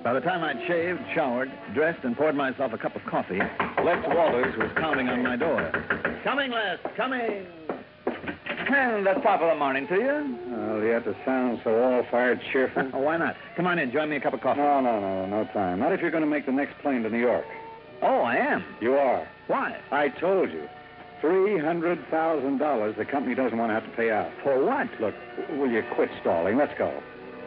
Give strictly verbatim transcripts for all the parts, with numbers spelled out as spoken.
By the time I'd shaved, showered, dressed, and poured myself a cup of coffee, Les Walters was pounding on my door. Coming, Les, coming. Well, that's top of the morning to you. Oh, you have to sound so all-fired cheerful. Why not? Come on in, join me a cup of coffee. No, no, no, no time. Not if you're going to make the next plane to New York. Oh, I am? You are. Why? I told you. three hundred thousand dollars the company doesn't want to have to pay out. For what? Look, will you quit stalling? Let's go.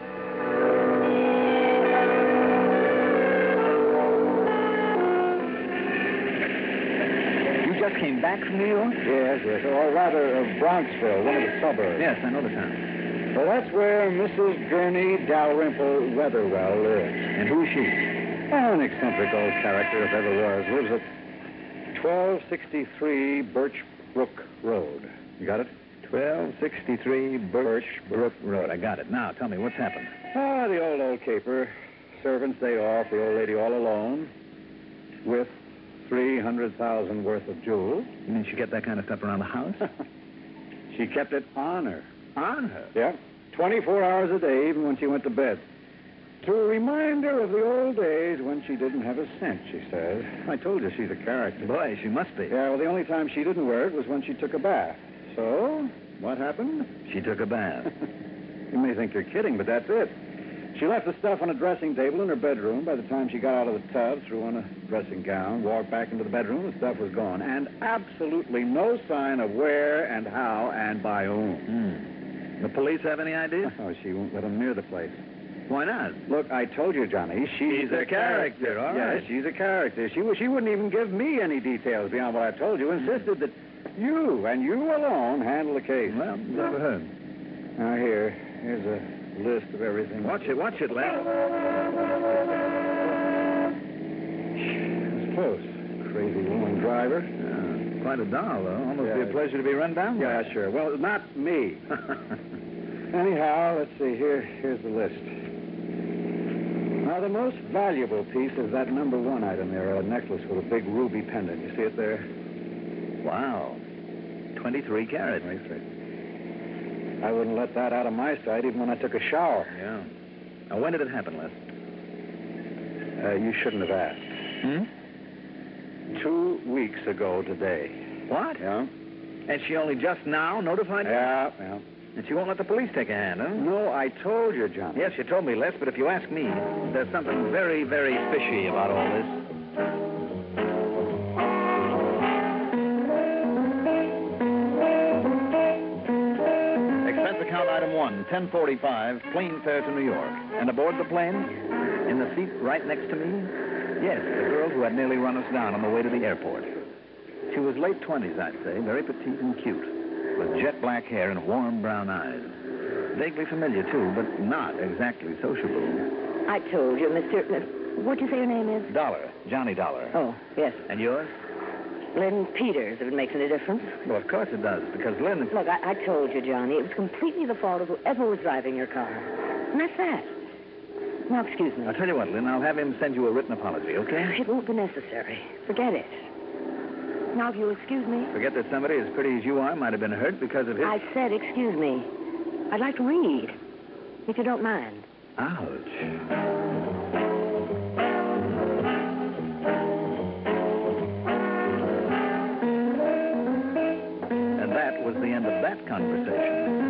Came back from New York? Yes, yes. Or rather, uh, Bronxville, one of the suburbs. Yes, I know the town. So that's where Missus Gurney Dalrymple Weatherwell lives. And who's she? Oh, an eccentric old character, if ever was. Lives at twelve sixty-three Birch Brook Road. You got it? twelve sixty-three Birch Brook Road. I got it. Now, tell me, what's happened? Ah, the old, old caper. Servants day off, the old lady all alone. With three hundred thousand worth of jewels. You mean she kept that kind of stuff around the house? She kept it on her. On her? Yeah. twenty-four hours a day, even when she went to bed. To remind her of the old days when she didn't have a cent, she says. I told you she's a character. Boy, she must be. Yeah, well, the only time she didn't wear it was when she took a bath. So, what happened? She took a bath. You may think you're kidding, but that's it. She left the stuff on a dressing table in her bedroom. By the time she got out of the tub, threw on a dressing gown, walked back into the bedroom, the stuff was gone. And absolutely no sign of where and how and by whom. Hmm. The police have any idea? Oh, she won't let them near the place. Why not? Look, I told you, Johnny, she's, she's a, a character, character, all right. Yes, she's a character. She, she wouldn't even give me any details beyond what I told you. Insisted that you, and you alone, handle the case. Well, never heard. Now, here, here's a list of everything. Watch it, watch it, Les. It's close. Crazy woman driver. Yeah, quite a doll, though. Almost yeah. be a pleasure to be run down by. Yeah, sure. Well, not me. Anyhow, let's see. Here, here's the list. Now, the most valuable piece is that number one item there, a necklace with a big ruby pendant. You see it there? Wow. twenty-three carats. twenty-three. I wouldn't let that out of my sight even when I took a shower. Yeah. Now, when did it happen, Les? Uh, you shouldn't have asked. Hmm? Two weeks ago today. What? Yeah? And she only just now notified you? Yeah, yeah. And she won't let the police take a hand, huh? No, I told you, Johnny. Yes, you told me, Les, but if you ask me, there's something very, very fishy about all this. Item one, ten forty-five, plane fare to New York. And aboard the plane, in the seat right next to me, yes, the girl who had nearly run us down on the way to the airport. She was late twenties, I'd say, very petite and cute, with jet black hair and warm brown eyes. Vaguely familiar, too, but not exactly sociable. I told you, Mister Uh, what'd you say your name is? Dollar, Johnny Dollar. Oh, yes. And yours? Lynn Peters, if it makes any difference. Well, of course it does, because Lynn... Look, I, I told you, Johnny, it was completely the fault of whoever was driving your car. And that's that. Now, excuse me. I'll tell you what, Lynn, I'll have him send you a written apology, okay? It won't be necessary. Forget it. Now, if you'll excuse me... Forget that somebody as pretty as you are might have been hurt because of his... I said excuse me. I'd like to read, if you don't mind. Ouch. Was the end of that conversation.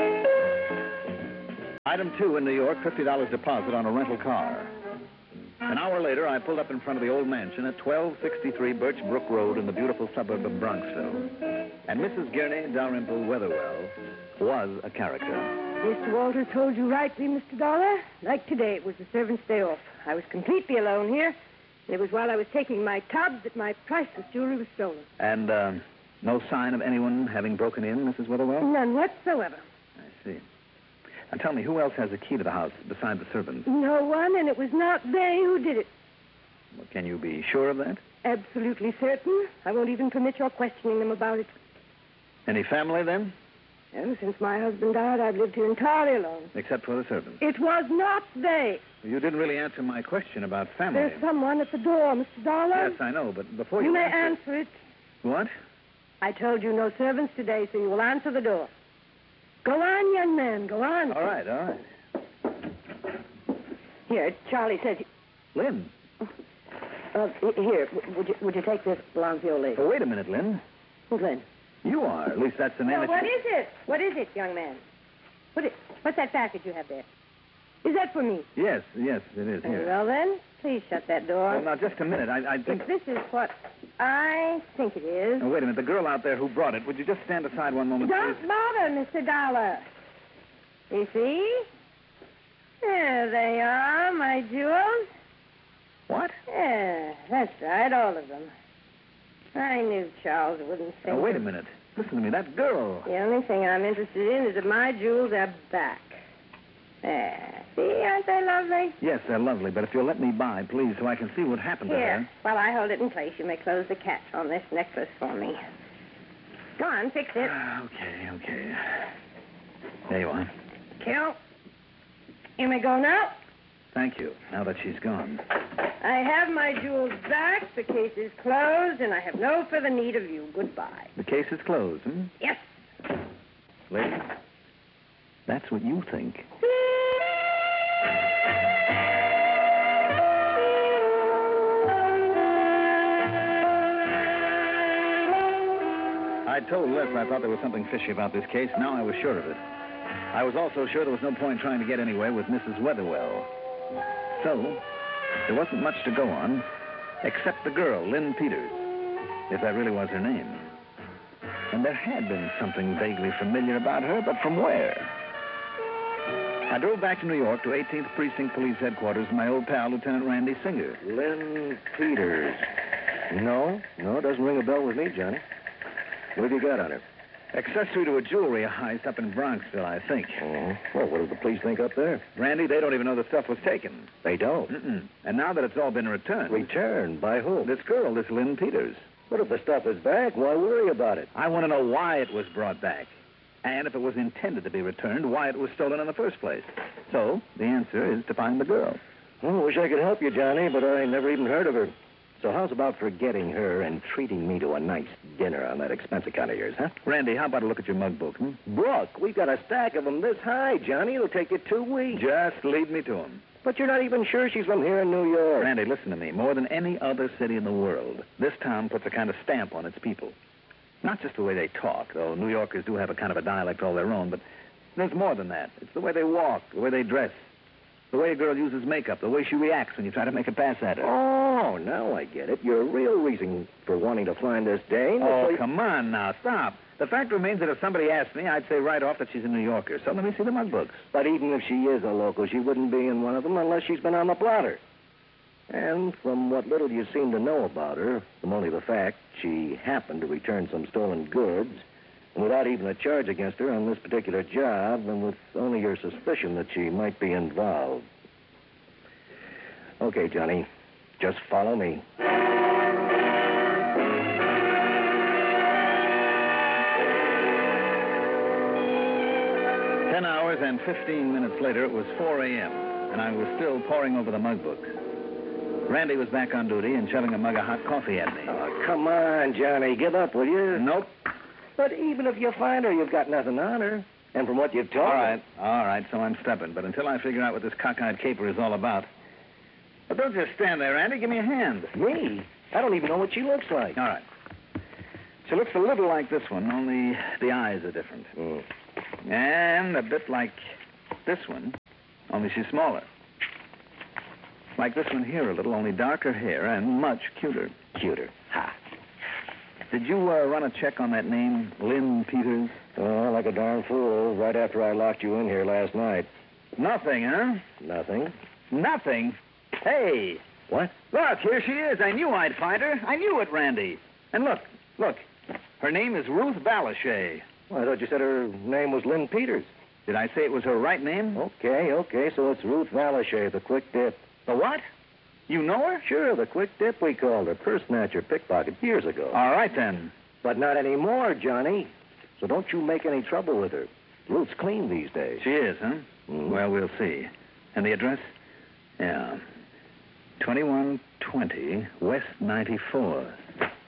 Item two in New York, fifty dollars deposit on a rental car. An hour later, I pulled up in front of the old mansion at twelve sixty-three Birch Brook Road in the beautiful suburb of Bronxville. And Missus Gurney Dalrymple Weatherwell was a character. Mister Walter told you rightly, Mister Dollar. Like today, it was the servant's day off. I was completely alone here. And it was while I was taking my tub that my priceless jewelry was stolen. And, uh... no sign of anyone having broken in, Missus Weatherwell? None whatsoever. I see. Now, tell me, who else has a key to the house besides the servants? No one, and it was not they who did it. Well, can you be sure of that? Absolutely certain. I won't even permit your questioning them about it. Any family, then? Oh, since my husband died, I've lived here entirely alone. Except for the servants? It was not they. You didn't really answer my question about family. There's someone at the door, Mister Dollar. Yes, I know, but before you You may answer... answer it. What? I told you no servants today, so you will answer the door. Go on, young man, go on. All right, all right. Here, Charlie says... Lynn. Uh, here, w- would you, would you take this? Belongs to your lady. Oh, wait a minute, Lynn. Who's Lynn? You are. At least that's the name Well, that what you... is it? What is it, young man? What is, what's that package you have there? Is that for me? Yes, yes, it is. Very Here. well, then. Please shut that door. Well, now, just a minute. I, I think... If this is what I think it is... Oh, wait a minute. The girl out there who brought it, would you just stand aside one moment, Don't please? bother, Mister Dollar. You see? There they are, my jewels. What? Yeah, that's right, all of them. I knew Charles wouldn't think... Oh, wait a minute. Listen to me. That girl. The only thing I'm interested in is that my jewels are back. There. See, aren't they lovely? Yes, they're lovely, but if you'll let me by, please, so I can see what happened to Here, her. while I hold it in place, you may close the catch on this necklace for me. Go on, fix it. Okay, okay. There you are. Kill. You may go now. Thank you, now that she's gone. I have my jewels back, the case is closed, and I have no further need of you. Goodbye. The case is closed, hmm? Yes. Lady, that's what you think. I told Les I thought there was something fishy about this case. Now I was sure of it. I was also sure there was no point trying to get anywhere with Missus Weatherwell. So, there wasn't much to go on, except the girl, Lynn Peters, if that really was her name. And there had been something vaguely familiar about her, but from where? I drove back to New York to eighteenth Precinct Police Headquarters with my old pal, Lieutenant Randy Singer. Lynn Peters. No, no, it doesn't ring a bell with me, Johnny. What have you got on her? Accessory to a jewelry heist up in Bronxville, I think. Oh, well, what do the police think up there? Randy, they don't even know the stuff was taken. They don't. Mm-mm. And now that it's all been returned... Returned? By whom? This girl, this Lynn Peters. But if the stuff is back, why worry about it? I want to know why it was brought back. And if it was intended to be returned, why it was stolen in the first place. So, the answer is to find the girl. Well, I wish I could help you, Johnny, but I never even heard of her. So how's about forgetting her and treating me to a nice dinner on that expense account of yours, huh? Randy, how about a look at your mug book, hmm? Brooke, we've got a stack of them this high, Johnny. It'll take you two weeks. Just lead me to him. But you're not even sure she's from here in New York. Randy, listen to me. More than any other city in the world, this town puts a kind of stamp on its people. Not just the way they talk, though New Yorkers do have a kind of a dialect all their own, but there's more than that. It's the way they walk, the way they dress, the way a girl uses makeup, the way she reacts when you try to make a pass at her. Oh, now I get it. Your real reason for wanting to find this dame... Oh, is- come on now, stop. The fact remains that if somebody asked me, I'd say right off that she's a New Yorker. So let me see the mug books. But even if she is a local, she wouldn't be in one of them unless she's been on the blotter. And from what little you seem to know about her, from only the fact she happened to return some stolen goods, and without even a charge against her on this particular job, and with only your suspicion that she might be involved. Okay, Johnny, just follow me. Ten hours and fifteen minutes later, it was four a.m., and I was still poring over the mug books. Randy was back on duty and shoving a mug of hot coffee at me. Oh, come on, Johnny, give up, will you? Nope. But even if you find her, you've got nothing on her. And from what you've told All me... right, all right, so I'm stubborn. But until I figure out what this cockeyed caper is all about... But don't just stand there, Randy. Give me a hand. Me? I don't even know what she looks like. All right. She looks a little like this one, only the eyes are different. Mm. And a bit like this one, only she's smaller. Like this one here a little, only darker hair and much cuter. Cuter. Ha. Did you uh, run a check on that name, Lynn Peters? Oh, like a darn fool, right after I locked you in here last night. Nothing, huh? Nothing. Nothing? Hey, What? look, here she is. I knew I'd find her. I knew it, Randy. And look, look. Her name is Ruth Balashay. Well, I thought you said her name was Lynn Peters. Did I say it was her right name? Okay, okay, so it's Ruth Valashay, the quick dip. The what? You know her? Sure, the quick dip we called her. Purse snatcher, pickpocket, years ago. All right, then. But not anymore, Johnny. So don't you make any trouble with her. Ruth's clean these days. She is, huh? Mhm. Well, we'll see. And the address? Yeah. twenty-one twenty West ninety-fourth.